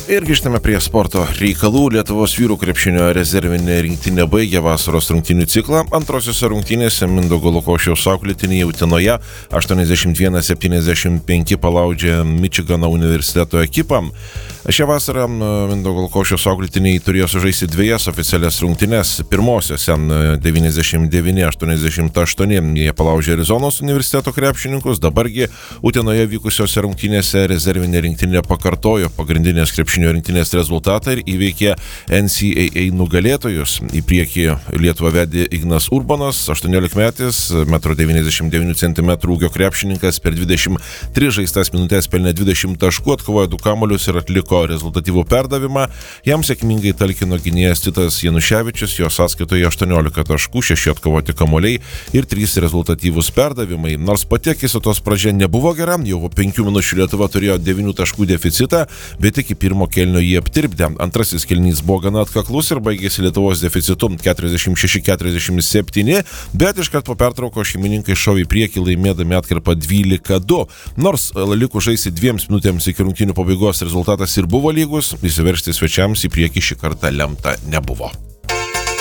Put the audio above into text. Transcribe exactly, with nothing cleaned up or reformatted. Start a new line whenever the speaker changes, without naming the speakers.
Ir grįžtame prie sporto reikalų. Lietuvos vyrų krepšinio rezervinė rinktinė baigė vasaros rungtynių ciklą. Antrosiose rungtynėse Mindaugo Lukošiaus auklėtiniai Utenoje aštuoniasdešimt vienas septyniasdešimt penki palaužė Mičigano universiteto ekipą. Šią vasarą Mindaugo Lukošiaus auklėtiniai turėjo sužaisti dviejas oficialias rungtynes. Pirmosiose devyniasdešimt devyni aštuoniasdešimt aštuoni jie palaužė Arizonos universiteto krepšininkus. Dabargi Utenoje vykusiose rungtynėse rezervinė rinktinė pakartojo pagrindinės krepšinio rinktinės rezultatą ir įveikė N C A A nugalėtojus. Į priekį Lietuvą vedė Ignas Urbanas, aštuoniolikmetis, metro devyniasdešimt devynių centimetrų ūgio krepšininkas, per dvidešimt tris žaistas minutės pelnė dvidešimt taškų, atkovojo du kamuolius ir atliko rezultatyvų perdavimą. Jam sėkmingai talkino gynėjas Titas Januševičius, jo sąskaitoje aštuoniolika taškų, šeši atkovoti kamuoliai ir trys rezultatyvūs perdavimai. Nors pati akistatos pradžia nebuvo gera, jau po penkių minučių Lietuva turėjo devynių taškų deficitą, bet iki pirmo kėlinio jį aptirpdė. Antrasis kėlinys buvo gana atkaklus ir baigėsi Lietuvos deficitu keturiasdešimt šeši keturiasdešimt septyni, bet iškart po pertraukos šeimininkai šovė į priekį laimėdami atkarpą dvylika du. Nors likus žaisti dviems minutėms iki rungtynių pabaigos rezultatas ir buvo lygus, įsiveržti svečiams į priekį šį kartą lemta nebuvo.